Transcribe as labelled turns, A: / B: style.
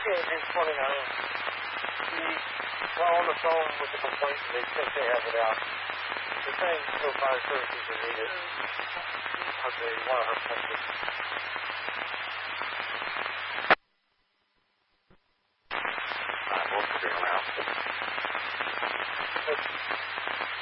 A: in 29. While on the phone with the complaint, they think they have it out. They're saying no fire services are needed. Okay, one of her